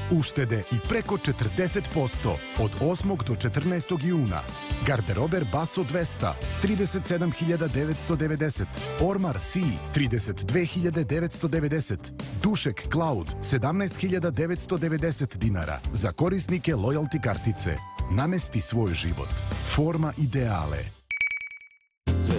Uštede i preko 40% od 8. do 14. juna. Garderober Basso 200, 37.990. Ormar C, 32.990. Dušek Cloud, 17.990 dinara. Za korisnike loyalty kartice. Namesti svoj život. Forma ideale.